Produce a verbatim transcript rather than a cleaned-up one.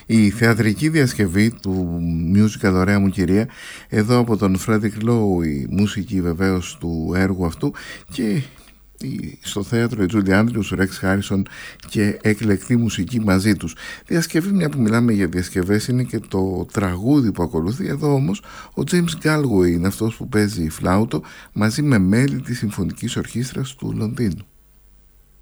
Η θεατρική διασκευή του musical «Ωραία μου κυρία», εδώ από τον Frederick Lowe, η μουσική βεβαίως του έργου αυτού, και στο θέατρο η Julie Andrews, ο Rex Harrison και εκλεκτή μουσική μαζί τους. Διασκευή, μια που μιλάμε για διασκευές, είναι και το τραγούδι που ακολουθεί. Εδώ όμως ο James Galway είναι αυτός που παίζει φλάουτο μαζί με μέλη της Συμφωνικής Ορχήστρας του Λονδίνου.